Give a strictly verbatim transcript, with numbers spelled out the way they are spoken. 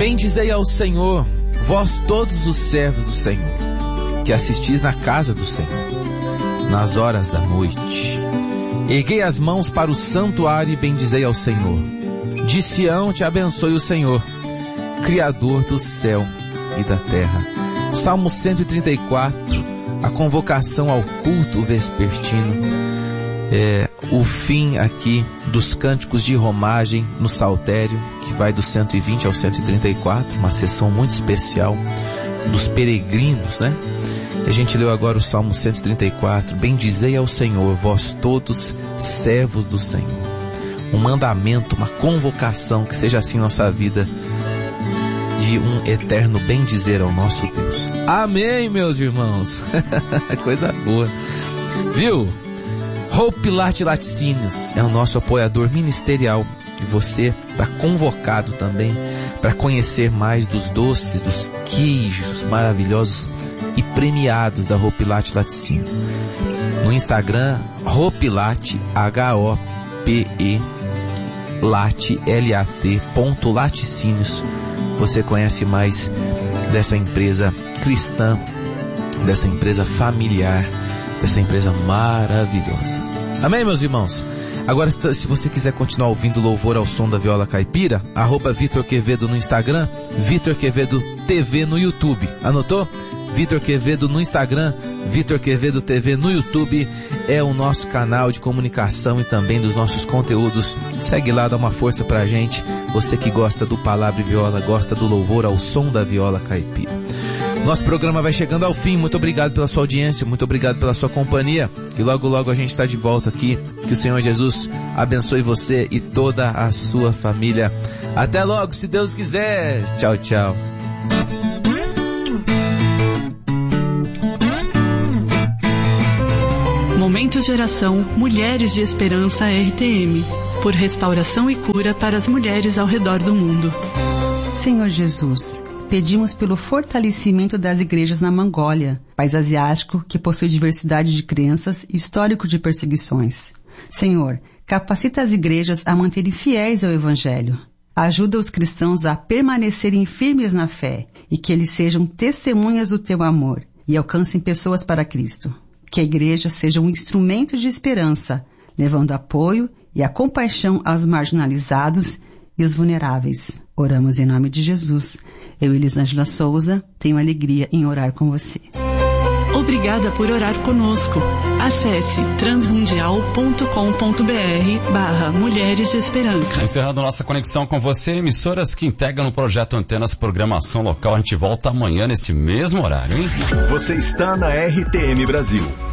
Bendizei ao Senhor, vós todos os servos do Senhor, que assistis na casa do Senhor, nas horas da noite. Erguei as mãos para o santuário e bendizei ao Senhor. De Sião te abençoe o Senhor, Criador do céu e da terra. Salmo cento e trinta e quatro, a convocação ao culto vespertino. É, o fim aqui dos cânticos de romagem no saltério, que vai do cento e vinte ao cento e trinta e quatro, uma sessão muito especial dos peregrinos, né? A gente leu agora o Salmo cento e trinta e quatro, bendizei ao Senhor, vós todos servos do Senhor. Um mandamento, uma convocação, que seja assim nossa vida, de um eterno bendizer ao nosso Deus. Amém, meus irmãos. Coisa boa. Viu? Hope Late Laticínios é o nosso apoiador ministerial e você está convocado também para conhecer mais dos doces, dos queijos maravilhosos e premiados da Hope Late Laticínio. No Instagram, Hope Late, H O P E Late, L A T, ponto laticínios. Você conhece mais dessa empresa cristã, dessa empresa familiar, dessa empresa maravilhosa. Amém, meus irmãos? Agora, se você quiser continuar ouvindo louvor ao som da viola caipira, arroba Vitor Quevedo no Instagram, Vitor Quevedo T V no YouTube. Anotou? Vitor Quevedo no Instagram, Vitor Quevedo T V no YouTube é o nosso canal de comunicação e também dos nossos conteúdos. Segue lá, dá uma força pra gente. Você que gosta do Palavra e Viola, gosta do louvor ao som da viola caipira. Nosso programa vai chegando ao fim. Muito obrigado pela sua audiência, muito obrigado pela sua companhia. E logo logo a gente está de volta aqui. Que o Senhor Jesus abençoe você e toda a sua família. Até logo, se Deus quiser. Tchau, tchau. Momento de oração Mulheres de Esperança R T M. Por restauração e cura para as mulheres ao redor do mundo. Senhor Jesus, pedimos pelo fortalecimento das igrejas na Mongólia, país asiático que possui diversidade de crenças e histórico de perseguições. Senhor, capacita as igrejas a manterem fiéis ao Evangelho. Ajuda os cristãos a permanecerem firmes na fé e que eles sejam testemunhas do teu amor e alcancem pessoas para Cristo. Que a igreja seja um instrumento de esperança, levando apoio e a compaixão aos marginalizados e os vulneráveis. Oramos em nome de Jesus. Eu, Elisângela Souza, tenho alegria em orar com você. Obrigada por orar conosco. Acesse transmundial ponto com ponto br barra Mulheres de Esperança. Encerrando nossa conexão com você, emissoras que integram no projeto Antenas Programação Local. A gente volta amanhã nesse mesmo horário, hein? Você está na R T M Brasil.